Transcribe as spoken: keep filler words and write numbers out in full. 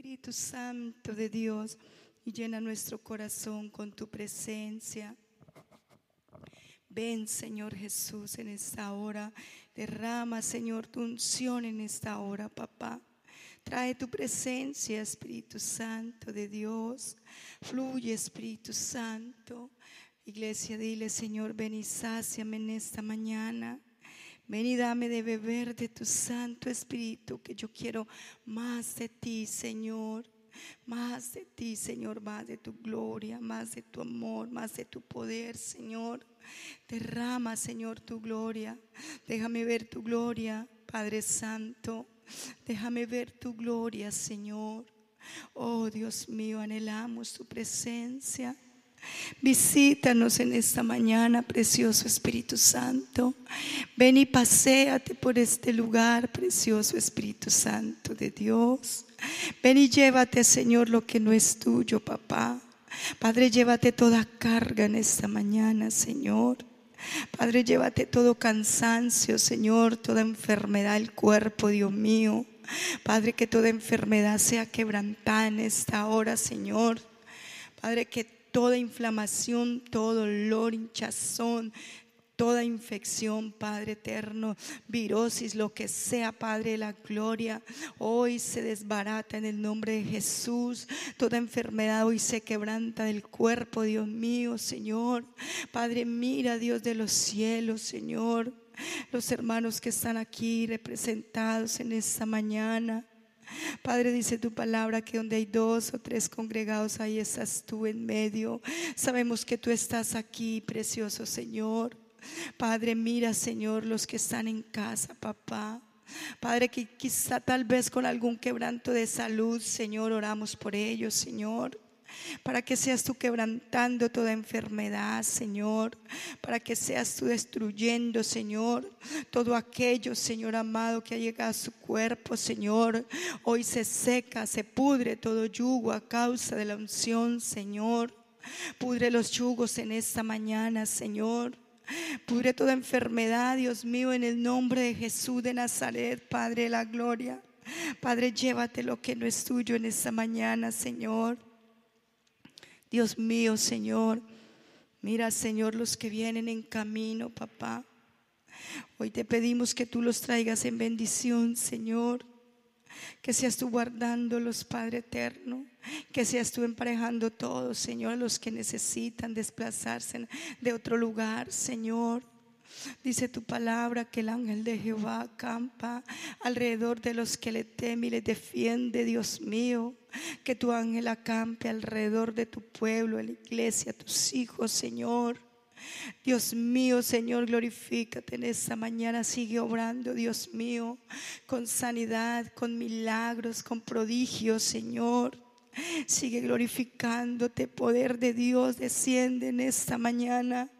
Espíritu Santo de Dios, y llena nuestro corazón con tu presencia. Ven, Señor Jesús, en esta hora. Derrama, Señor, tu unción en esta hora, papá. Trae tu presencia, Espíritu Santo de Dios. Fluye, Espíritu Santo. Iglesia, dile: Señor, ven y sáciame en esta mañana. Ven y dame de beber de tu Santo Espíritu, que yo quiero más de ti, Señor. Más de ti, Señor, más de tu gloria, más de tu amor, más de tu poder, Señor. Derrama, Señor, tu gloria. Déjame ver tu gloria, Padre Santo. Déjame ver tu gloria, Señor. Oh, Dios mío, anhelamos tu presencia. Visítanos en esta mañana, precioso Espíritu Santo. Ven y paséate por este lugar, precioso Espíritu Santo de Dios. Ven y llévate, Señor, lo que no es tuyo, papá. Padre, llévate toda carga en esta mañana, Señor. Padre, llévate todo cansancio, Señor, toda enfermedad del cuerpo, Dios mío. Padre, que toda enfermedad sea quebrantada en esta hora, Señor. Padre, que toda inflamación, todo dolor, hinchazón, toda infección, Padre eterno, virosis, lo que sea, Padre de la gloria, hoy se desbarata en el nombre de Jesús. Toda enfermedad hoy se quebranta del cuerpo, Dios mío, Señor. Padre, mira, Dios de los cielos, Señor, los hermanos que están aquí representados en esta mañana. Padre, dice tu palabra que donde hay dos o tres congregados, ahí estás tú en medio. Sabemos que tú estás aquí, precioso Señor. Padre, mira, Señor, los que están en casa, papá. Padre, que quizá tal vez con algún quebranto de salud, Señor, oramos por ellos, Señor. Para que seas tú quebrantando toda enfermedad, Señor. Para que seas tú destruyendo, Señor, todo aquello, Señor amado, que ha llegado a su cuerpo, Señor. Hoy se seca, se pudre todo yugo a causa de la unción, Señor. Pudre los yugos en esta mañana, Señor. Pudre toda enfermedad, Dios mío, en el nombre de Jesús de Nazaret, Padre de la gloria. Padre, llévate lo que no es tuyo en esta mañana, Señor. Dios mío, Señor, mira, Señor, los que vienen en camino, papá. Hoy te pedimos que tú los traigas en bendición, Señor. Que seas tú guardándolos, Padre eterno. Que seas tú emparejando todos, Señor, los que necesitan desplazarse de otro lugar, Señor. Dice tu palabra que el ángel de Jehová acampa alrededor de los que le temen y le defiende, Dios mío. Que tu ángel acampe alrededor de tu pueblo, la iglesia, tus hijos, Señor. Dios mío, Señor, glorifícate en esta mañana. Sigue obrando, Dios mío, con sanidad, con milagros, con prodigios, Señor. Sigue glorificándote, poder de Dios desciende en esta mañana.